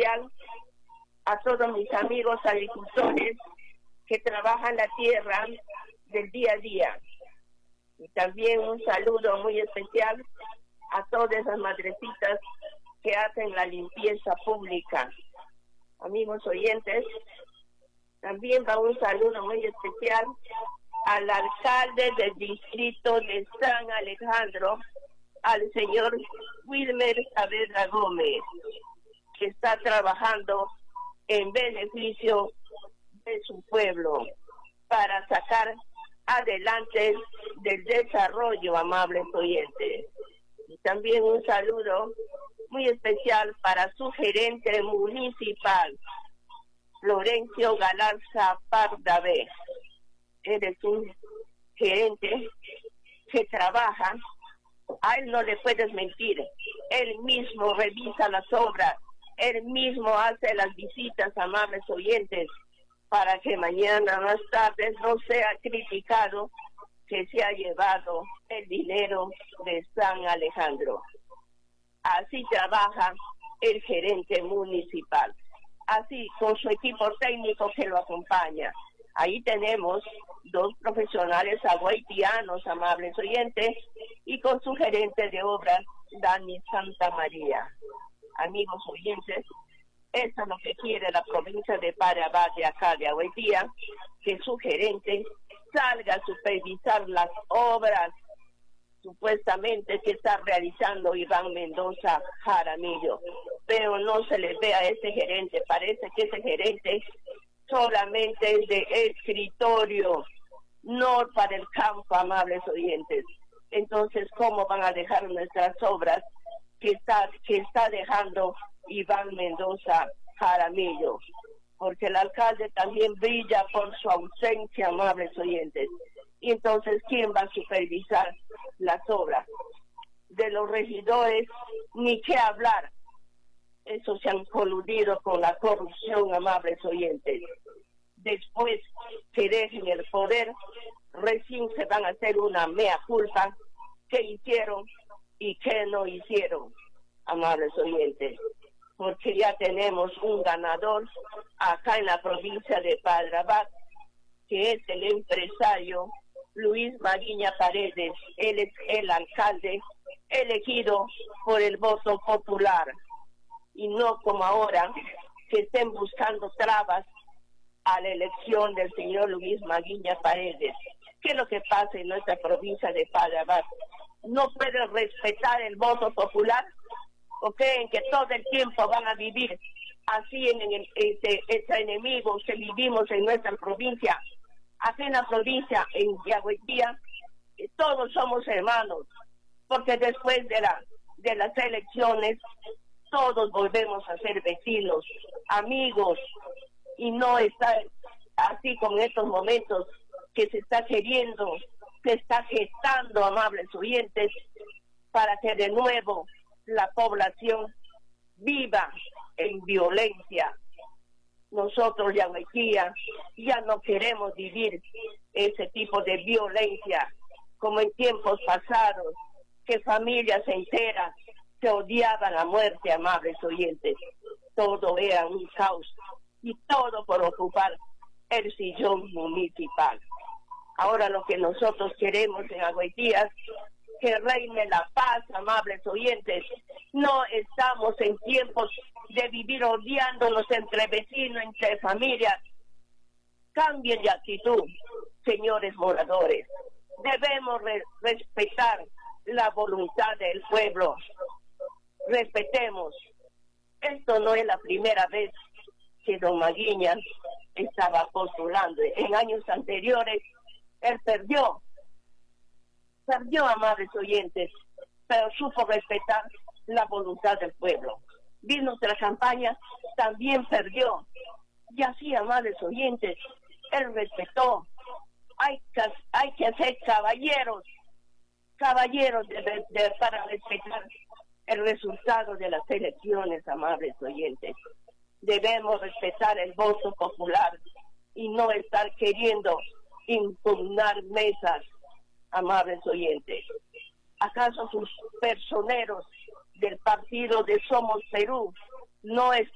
especial a todos mis amigos agricultores que trabajan la tierra del día a día. Y también un saludo muy especial a todas esas madrecitas que hacen la limpieza pública. Amigos oyentes, también va un saludo muy especial al alcalde del distrito de San Alejandro, al señor Wilmer Saavedra Gómez, que está trabajando en beneficio de su pueblo para sacar adelante del desarrollo, amables oyentes. Y también un saludo muy especial para su gerente municipal, Florencio Galarza Pardavé. Él es un gerente que trabaja, a él no le puedes mentir, él mismo revisa las obras, él mismo hace las visitas, amables oyentes, para que mañana más tarde no sea criticado que se ha llevado el dinero de San Alejandro. Así trabaja el gerente municipal, así con su equipo técnico que lo acompaña. Ahí tenemos dos profesionales haitianos, amables oyentes, y con su gerente de obras, Dani Santa María. Amigos oyentes, eso es lo que quiere la provincia de Parabá, de acá de Haitía, que su gerente salga a supervisar las obras supuestamente que está realizando Iván Mendoza Jaramillo, pero no se le ve a ese gerente, parece que ese gerente solamente es de escritorio, no para el campo, amables oyentes. Entonces, ¿cómo van a dejar nuestras obras que está dejando Iván Mendoza Jaramillo? Porque el alcalde también brilla por su ausencia, amables oyentes. Y entonces, ¿quién va a supervisar las obras? De los regidores, ni qué hablar. Esos se han coludido con la corrupción, amables oyentes. Después que dejen el poder, recién se van a hacer una mea culpa, qué hicieron y qué no hicieron, amables oyentes. Porque ya tenemos un ganador acá en la provincia de Padrabat, que es el empresario Luis Maguiña Paredes. Él es el alcalde elegido por el voto popular, y no como ahora que estén buscando trabas a la elección del señor Luis Maguiña Paredes. ¿Qué es lo que pasa en nuestra provincia de Padrabat? ¿No pueden respetar el voto popular? ¿O creen que todo el tiempo van a vivir así en este enemigo que vivimos en nuestra provincia? Aquí en la provincia, en Yaguaitía, todos somos hermanos, porque después de las elecciones todos volvemos a ser vecinos, amigos, y no está así con estos momentos que se está queriendo, se está gestando, amables oyentes, para que de nuevo la población viva en violencia. Nosotros, Yaguaitía, ya no queremos vivir ese tipo de violencia como en tiempos pasados, que familias enteras se odiaban a muerte, amables oyentes. Todo era un caos y todo por ocupar el sillón municipal. Ahora lo que nosotros queremos en Haitía, que reine la paz, amables oyentes. No estamos en tiempos de vivir odiándonos entre vecinos, entre familias. Cambien de actitud, señores moradores. Debemos respetar la voluntad del pueblo. Respetemos. Esto no es la primera vez que don Maguiña estaba postulando. En años anteriores, él perdió, amables oyentes, pero supo respetar la voluntad del pueblo. Vino otra campaña, también perdió. Y así, amables oyentes, él respetó. Hay que ser caballeros para respetar el resultado de las elecciones, amables oyentes. Debemos respetar el voto popular y no estar queriendo impugnar mesas, amables oyentes. ¿Acaso sus personeros del partido de Somos Perú no están